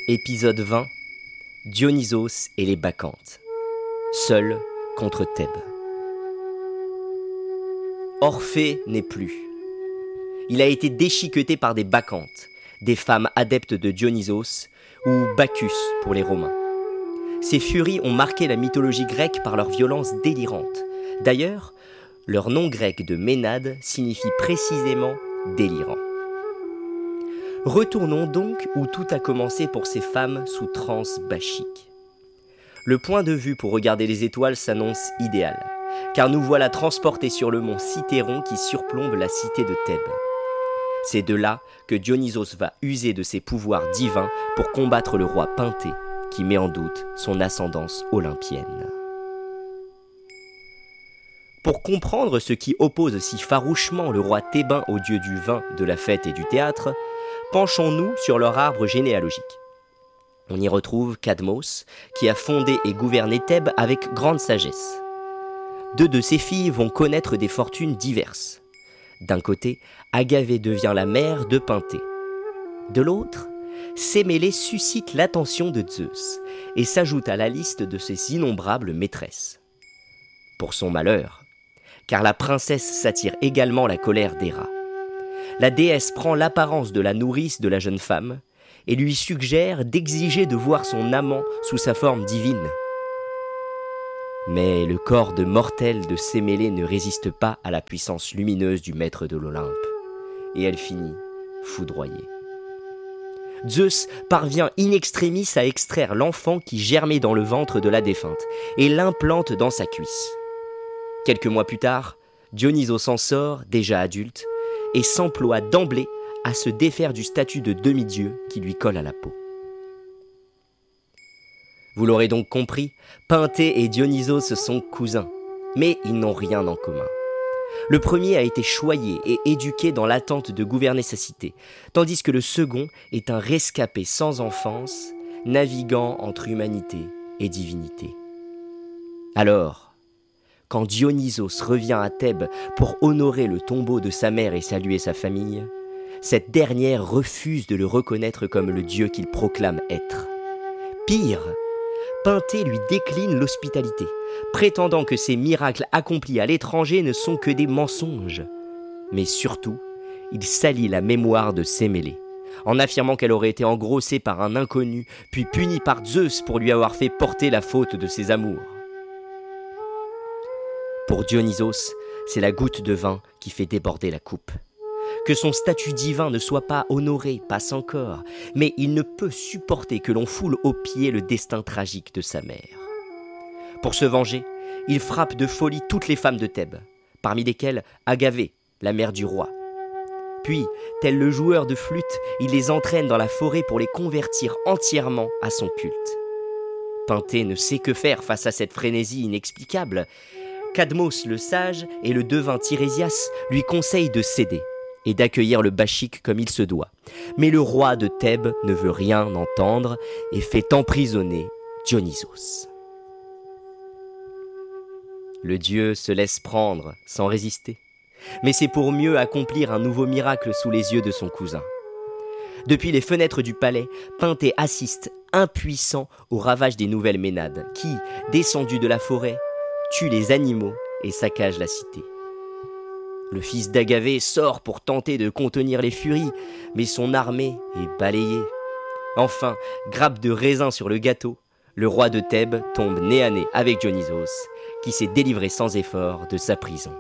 Épisode 20. Dionysos et les Bacchantes. Seul contre Thèbes. Orphée n'est plus. Il a été déchiqueté par des Bacchantes, des femmes adeptes de Dionysos, ou Bacchus pour les Romains. Ces furies ont marqué la mythologie grecque par leur violence délirante. D'ailleurs, leur nom grec de Ménade signifie précisément délirant. Retournons donc où tout a commencé pour ces femmes sous transe bachique. Le point de vue pour regarder les étoiles s'annonce idéal, car nous voilà transportés sur le mont Cithéron qui surplombe la cité de Thèbes. C'est de là que Dionysos va user de ses pouvoirs divins pour combattre le roi Penthée, qui met en doute son ascendance olympienne. Pour comprendre ce qui oppose si farouchement le roi thébain au dieu du vin, de la fête et du théâtre, penchons-nous sur leur arbre généalogique. On y retrouve Cadmos, qui a fondé et gouverné Thèbes avec grande sagesse. 2 de ses filles vont connaître des fortunes diverses. D'un côté, Agavée devient la mère de Penthée. De l'autre, Sémélé suscite l'attention de Zeus et s'ajoute à la liste de ses innombrables maîtresses. Pour son malheur, car la princesse s'attire également la colère d'Héra. La déesse prend l'apparence de la nourrice de la jeune femme et lui suggère d'exiger de voir son amant sous sa forme divine. Mais le corps de mortel de Sémélé ne résiste pas à la puissance lumineuse du maître de l'Olympe, et elle finit foudroyée. Zeus parvient in extremis à extraire l'enfant qui germait dans le ventre de la défunte et l'implante dans sa cuisse. Quelques mois plus tard, Dionysos s'en sort, déjà adulte, et s'emploie d'emblée à se défaire du statut de demi-dieu qui lui colle à la peau. Vous l'aurez donc compris, Penthée et Dionysos sont cousins, mais ils n'ont rien en commun. Le premier a été choyé et éduqué dans l'attente de gouverner sa cité, tandis que le second est un rescapé sans enfance, naviguant entre humanité et divinité. Alors, quand Dionysos revient à Thèbes pour honorer le tombeau de sa mère et saluer sa famille, cette dernière refuse de le reconnaître comme le dieu qu'il proclame être. Pire, Penthée lui décline l'hospitalité, prétendant que ses miracles accomplis à l'étranger ne sont que des mensonges. Mais surtout, il salit la mémoire de Sémélé, en affirmant qu'elle aurait été engrossée par un inconnu, puis punie par Zeus pour lui avoir fait porter la faute de ses amours. Pour Dionysos, c'est la goutte de vin qui fait déborder la coupe. Que son statut divin ne soit pas honoré passe encore, mais il ne peut supporter que l'on foule aux pieds le destin tragique de sa mère. Pour se venger, il frappe de folie toutes les femmes de Thèbes, parmi lesquelles Agavée, la mère du roi. Puis, tel le joueur de flûte, il les entraîne dans la forêt pour les convertir entièrement à son culte. Penthée ne sait que faire face à cette frénésie inexplicable. Cadmos le sage et le devin Tirésias lui conseillent de céder et d'accueillir le bachique comme il se doit. Mais le roi de Thèbes ne veut rien entendre et fait emprisonner Dionysos. Le dieu se laisse prendre sans résister, mais c'est pour mieux accomplir un nouveau miracle sous les yeux de son cousin. Depuis les fenêtres du palais, Penthée assiste impuissant aux ravages des nouvelles Ménades qui, descendus de la forêt, tue les animaux et saccage la cité. Le fils d'Agavée sort pour tenter de contenir les furies, mais son armée est balayée. Enfin, grappe de raisin sur le gâteau, le roi de Thèbes tombe nez à nez avec Dionysos, qui s'est délivré sans effort de sa prison.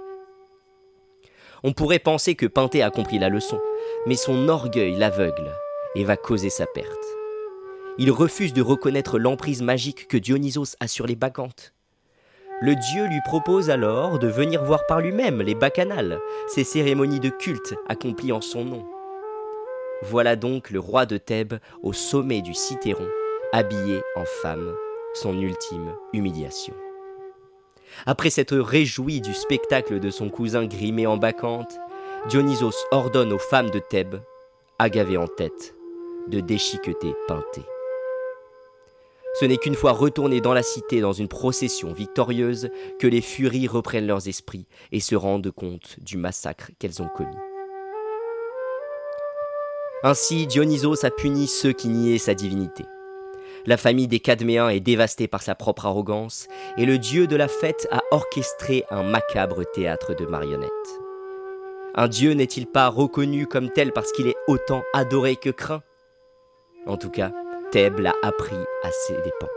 On pourrait penser que Penthée a compris la leçon, mais son orgueil l'aveugle et va causer sa perte. Il refuse de reconnaître l'emprise magique que Dionysos a sur les Bacchantes. Le dieu lui propose alors de venir voir par lui-même les bacchanales, ces cérémonies de culte accomplies en son nom. Voilà donc le roi de Thèbes au sommet du Cithéron, habillé en femme, son ultime humiliation. Après s'être réjoui du spectacle de son cousin grimé en bacchante, Dionysos ordonne aux femmes de Thèbes, Agavée en tête, de déchiqueter Penthée. Ce n'est qu'une fois retournées dans la cité dans une procession victorieuse que les furies reprennent leurs esprits et se rendent compte du massacre qu'elles ont commis. Ainsi, Dionysos a puni ceux qui niaient sa divinité. La famille des Cadméens est dévastée par sa propre arrogance, et le dieu de la fête a orchestré un macabre théâtre de marionnettes. Un dieu n'est-il pas reconnu comme tel parce qu'il est autant adoré que craint ? En tout cas, Thèbes l'a appris à ses dépens.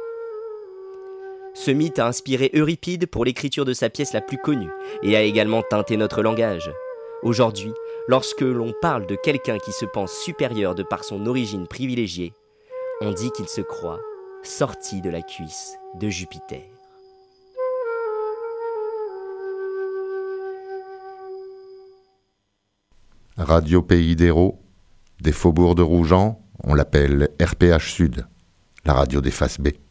Ce mythe a inspiré Euripide pour l'écriture de sa pièce la plus connue et a également teinté notre langage. Aujourd'hui, lorsque l'on parle de quelqu'un qui se pense supérieur de par son origine privilégiée, on dit qu'il se croit sorti de la cuisse de Jupiter. Radio Pays d'Hérault, des faubourgs de Rougemont, on l'appelle RPH Sud, la radio des faces B.